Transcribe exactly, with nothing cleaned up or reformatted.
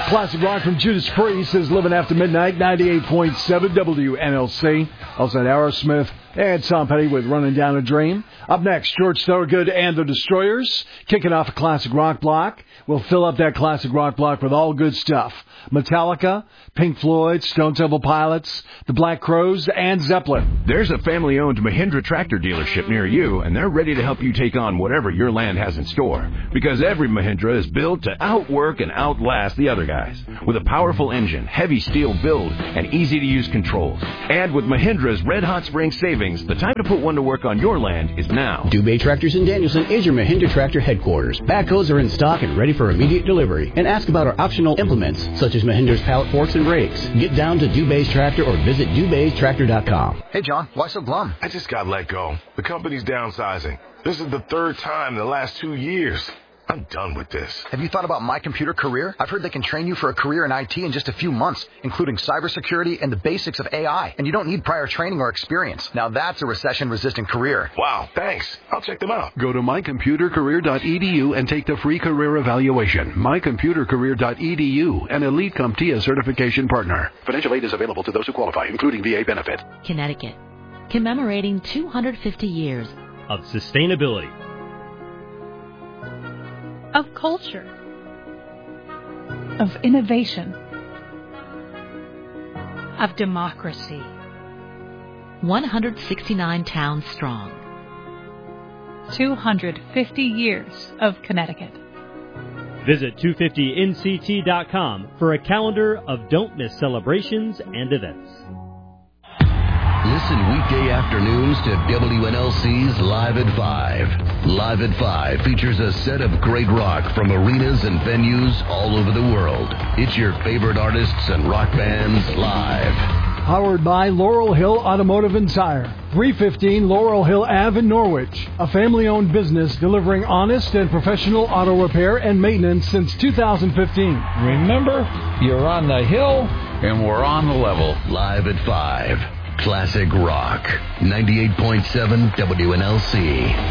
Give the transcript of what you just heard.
Classic rock from Judas Priest is Living After Midnight, ninety-eight point seven W N L C. Also at Aerosmith and Tom Petty with Running Down a Dream. Up next, George Thorogood and the Destroyers. Kicking off a classic rock block. We'll fill up that classic rock block with all good stuff. Metallica, Pink Floyd, Stone Temple Pilots, the Black Crowes, and Zeppelin. There's a family-owned Mahindra tractor dealership near you, and they're ready to help you take on whatever your land has in store. Because every Mahindra is built to outwork and outlast the other guys. With a powerful engine, heavy steel build, and easy-to-use controls. And with Mahindra's red-hot spring savings, the time to put one to work on your land is now. Dubé Tractors in Danielson is your Mahindra tractor headquarters. Backhoes are in stock and ready for immediate delivery. And ask about our optional implements, such as Mahindra's pallet forks and rakes. Get down to Dubé's Tractor or visit Dubé's Tractor dot com. Hey, John, why so glum? I just got let go. The company's downsizing. This is the third time in the last two years. I'm done with this. Have you thought about My Computer Career? I've heard they can train you for a career in I T in just a few months, including cybersecurity and the basics of A I. And you don't need prior training or experience. Now that's a recession-resistant career. Wow, thanks. I'll check them out. Go to my computer career dot e d u and take the free career evaluation. my computer career dot e d u, an Elite CompTIA certification partner. Financial aid is available to those who qualify, including V A benefit. Connecticut, commemorating two hundred fifty years of sustainability, of culture, of innovation, of democracy. one hundred sixty-nine towns strong. two hundred fifty years of Connecticut. Visit two fifty N C T dot com for a calendar of don't miss celebrations and events. Listen weekday afternoons to W N L C's Live at five. Live at five features a set of great rock from arenas and venues all over the world. It's your favorite artists and rock bands live. Powered by Laurel Hill Automotive and Tire. three fifteen Laurel Hill Avenue in Norwich. A family-owned business delivering honest and professional auto repair and maintenance since two thousand fifteen. Remember, you're on the hill and we're on the level. Live at five. Classic rock. ninety-eight point seven W N L C.